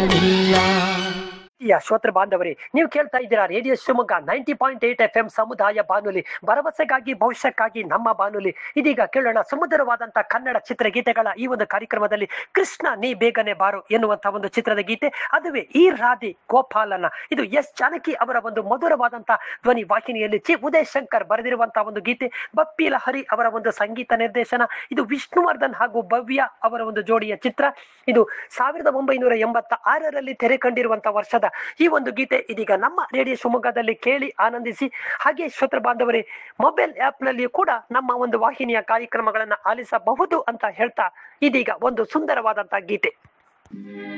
ಶ್ರೋತೃ ಬಾಂಧವರೇ, ನೀವು ಕೇಳ್ತಾ ಇದ್ದೀರಾ ರೇಡಿಯೋ ಶಿವಮೊಗ್ಗ 90.8 FM ಸಮುದಾಯ ಬಾನುಲಿ, ಭರವಸೆಗಾಗಿ ಭವಿಷ್ಯಕ್ಕಾಗಿ ನಮ್ಮ ಬಾನುಲಿ. ಇದೀಗ ಕೇಳೋಣ ಸುಮಧುರವಾದಂತಹ ಕನ್ನಡ ಚಿತ್ರಗೀತೆಗಳ ಈ ಒಂದು ಕಾರ್ಯಕ್ರಮದಲ್ಲಿ ಕೃಷ್ಣ ನೀ ಬೇಗನೆ ಬಾರು ಎನ್ನುವಂತಹ ಒಂದು ಚಿತ್ರದ ಗೀತೆ, ಅದುವೇ ಈ ರಾಧೆ ಗೋಪಾಲನ. ಇದು ಎಸ್ ಜಾನಕಿ ಅವರ ಒಂದು ಮಧುರವಾದಂತಹ ಧ್ವನಿ ವಾಹಿನಿಯಲ್ಲಿ ಚಿ ಉದಯ್ ಶಂಕರ್ ಬರೆದಿರುವಂತಹ ಒಂದು ಗೀತೆ, ಬಪ್ಪಿ ಲಹರಿ ಅವರ ಒಂದು ಸಂಗೀತ ನಿರ್ದೇಶನ. ಇದು ವಿಷ್ಣುವರ್ಧನ್ ಹಾಗೂ ಭವ್ಯ ಅವರ ಒಂದು ಜೋಡಿಯ ಚಿತ್ರ. ಇದು 1986ರಲ್ಲಿ ತೆರೆ ಕಂಡಿರುವಂತಹ ವರ್ಷದ ಈ ಒಂದು ಗೀತೆ ಇದೀಗ ನಮ್ಮ ರೇಡಿಯೋ ಶಿವಮೊಗ್ಗದಲ್ಲಿ ಕೇಳಿ ಆನಂದಿಸಿ. ಹಾಗೆ ಶ್ರೋತೃ ಬಾಂಧವರೇ, ಮೊಬೈಲ್ ಆಪ್ ನಲ್ಲಿ ಕೂಡ ನಮ್ಮ ಒಂದು ವಾಹಿನಿಯ ಕಾರ್ಯಕ್ರಮಗಳನ್ನ ಆಲಿಸಬಹುದು ಅಂತ ಹೇಳ್ತಾ ಇದೀಗ ಒಂದು ಸುಂದರವಾದಂತಹ ಗೀತೆ.